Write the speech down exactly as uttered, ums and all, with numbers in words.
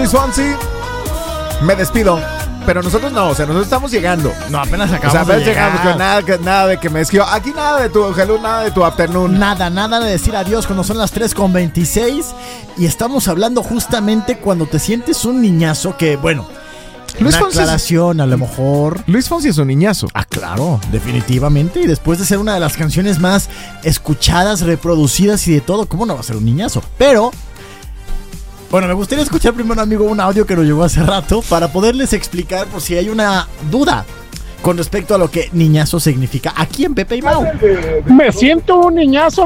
Luis Fonsi. Me despido. Pero nosotros no, o sea, nosotros estamos llegando. No, apenas acabamos O sea, apenas de llegar. llegamos, que nada, que nada de que me escribo. Aquí nada de tu hello, nada de tu afternoon. Nada, nada de decir adiós cuando son las tres con veintiséis. Y estamos hablando justamente cuando te sientes un niñazo que, bueno, Luis una Fonsi es- aclaración a lo mejor. Luis Fonsi es un niñazo. Ah, claro, definitivamente. Y después de ser una de las canciones más escuchadas, reproducidas y de todo, ¿cómo no va a ser un niñazo? Pero, bueno, me gustaría escuchar primero, amigo, un audio que nos llegó hace rato para poderles explicar por si hay una duda con respecto a lo que niñazo significa aquí en Pepe y Mau. Me siento un niñazo